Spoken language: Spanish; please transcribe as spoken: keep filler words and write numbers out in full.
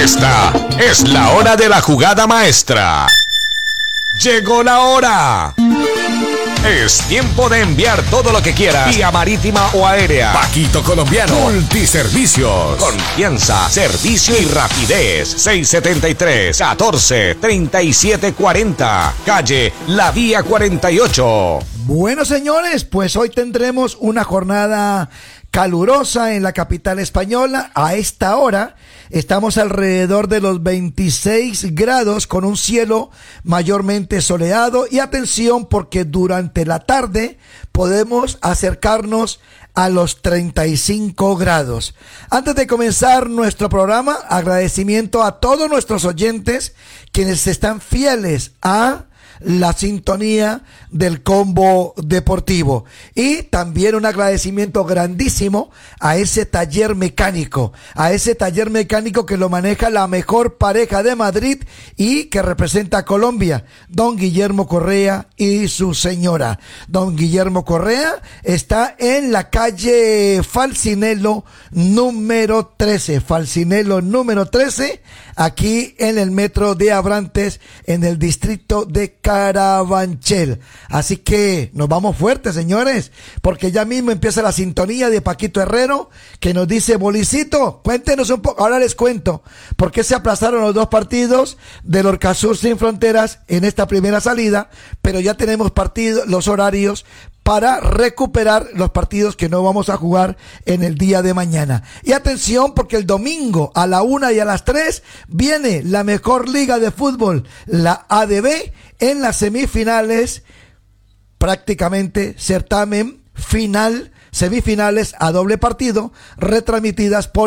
Esta es la hora de la jugada maestra. Llegó la hora. Es tiempo de enviar todo lo que quieras vía marítima o aérea. Paquito Colombiano Multiservicios. Confianza, servicio y rapidez. seis setenta y tres, catorce, treinta y siete cuarenta. Calle La Vía cuarenta y ocho. Bueno, señores, pues hoy tendremos una jornada calurosa en la capital española. A esta hora estamos alrededor de los veintiséis grados con un cielo mayormente soleado, y atención porque durante la tarde podemos acercarnos a los treinta y cinco grados. Antes de comenzar nuestro programa, agradecimiento a todos nuestros oyentes quienes están fieles a la sintonía del Combo Deportivo, y también un agradecimiento grandísimo a ese taller mecánico, a ese taller mecánico que lo maneja la mejor pareja de Madrid y que representa a Colombia, don Guillermo Correa y su señora. Don Guillermo Correa está en la calle Falcinelo número trece, Falcinelo número trece, aquí en el metro de Abrantes, en el distrito de Carabanchel. Así que nos vamos fuertes, señores, porque ya mismo empieza la sintonía de Paquito Herrero, que nos dice: Bolicito, cuéntenos un poco. Ahora les cuento por qué se aplazaron los dos partidos del Orcasur Sin Fronteras en esta primera salida, pero ya tenemos partidos, los horarios para recuperar los partidos que no vamos a jugar en el día de mañana. Y atención, porque el domingo a la una y a las tres viene la mejor liga de fútbol, la A D B, en las semifinales, prácticamente certamen final, semifinales a doble partido, retransmitidas por